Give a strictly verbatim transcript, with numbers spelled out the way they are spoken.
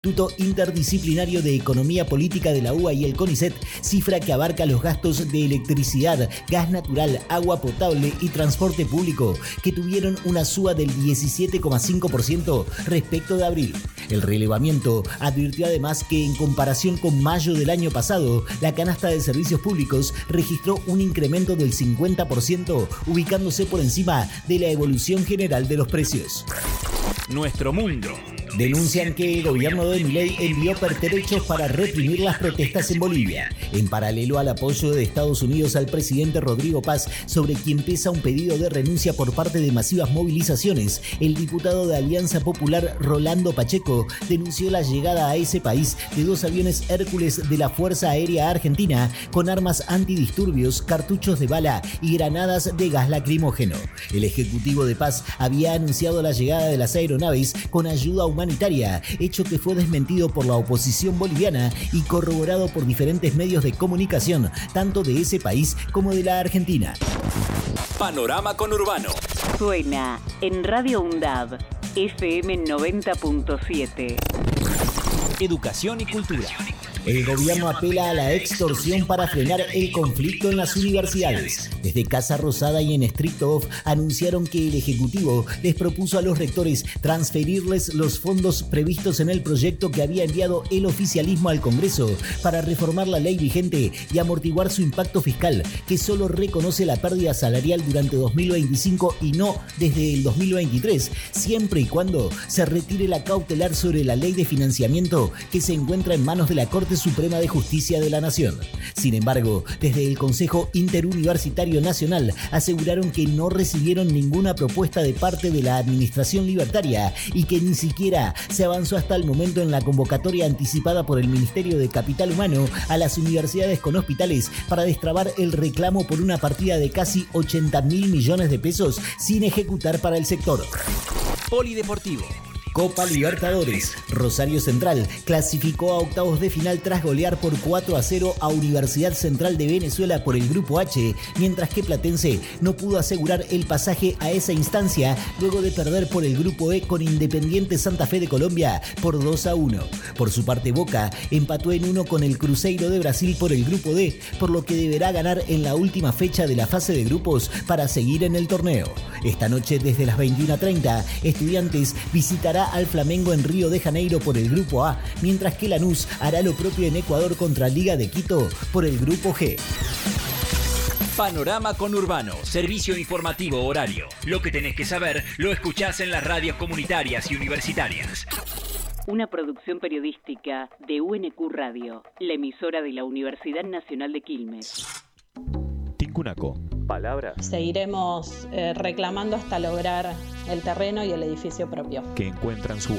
Instituto Interdisciplinario de Economía Política de la U B A y el CONICET, cifra que abarca los gastos de electricidad, gas natural, agua potable y transporte público, que tuvieron una suba del diecisiete coma cinco por ciento respecto de abril. El relevamiento advirtió además que en comparación con mayo del año pasado, la canasta de servicios públicos registró un incremento del cincuenta por ciento, ubicándose por encima de la evolución general de los precios. Nuestro mundo. Denuncian que el gobierno de Milei envió pertrechos para reprimir las protestas en Bolivia. En paralelo al apoyo de Estados Unidos al presidente Rodrigo Paz, sobre quien pesa un pedido de renuncia por parte de masivas movilizaciones, el diputado de Alianza Popular Rolando Pacheco denunció la llegada a ese país de dos aviones Hércules de la Fuerza Aérea Argentina con armas antidisturbios, cartuchos de bala y granadas de gas lacrimógeno. El ejecutivo de Paz había anunciado la llegada de las aeronaves con ayuda humanitaria humanitaria, hecho que fue desmentido por la oposición boliviana y corroborado por diferentes medios de comunicación, tanto de ese país como de la Argentina. Panorama Conurbano. Suena en Radio UNDAB, F M noventa punto siete. Educación y cultura. El gobierno apela a la extorsión para frenar el conflicto en las universidades. Desde Casa Rosada y en Street Off anunciaron que el Ejecutivo les propuso a los rectores transferirles los fondos previstos en el proyecto que había enviado el oficialismo al Congreso para reformar la ley vigente y amortiguar su impacto fiscal, que solo reconoce la pérdida salarial durante dos mil veinticinco y no desde el dos mil veintitrés, siempre y cuando se retire la cautelar sobre la ley de financiamiento que se encuentra en manos de la Corte Suprema de Justicia de la Nación. Sin embargo, desde el Consejo Interuniversitario Nacional aseguraron que no recibieron ninguna propuesta de parte de la Administración Libertaria y que ni siquiera se avanzó hasta el momento en la convocatoria anticipada por el Ministerio de Capital Humano a las universidades con hospitales para destrabar el reclamo por una partida de casi ochenta mil millones de pesos sin ejecutar para el sector. Polideportivo. Copa Libertadores. Rosario Central clasificó a octavos de final tras golear por cuatro a cero a Universidad Central de Venezuela por el Grupo H, mientras que Platense no pudo asegurar el pasaje a esa instancia luego de perder por el Grupo E con Independiente Santa Fe de Colombia por dos a uno. Por su parte, Boca empató en uno con el Cruzeiro de Brasil por el Grupo D, por lo que deberá ganar en la última fecha de la fase de grupos para seguir en el torneo. Esta noche, desde las veintiuna treinta, Estudiantes visitará al Flamengo en Río de Janeiro por el Grupo A, mientras que Lanús hará lo propio en Ecuador contra Liga de Quito por el Grupo G. Panorama Conurbano, servicio informativo horario. Lo que tenés que saber lo escuchás en las radios comunitarias y universitarias. Una producción periodística de U N Q Radio, la emisora de la Universidad Nacional de Quilmes. Tincunaco. Palabras. Seguiremos eh, reclamando hasta lograr el terreno y el edificio propio. Que encuentran su